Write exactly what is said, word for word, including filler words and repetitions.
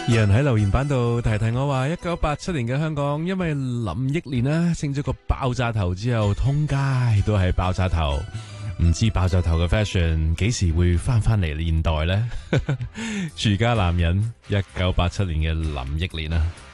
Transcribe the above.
有人喺留言板度提提我話，一九八七年嘅香港，因為林憶蓮啦升咗個爆炸頭之後，通街都係爆炸頭。唔知爆炸頭嘅 fashion 幾時會翻翻嚟現代呢？住家男人，一九八七年嘅林憶蓮啊！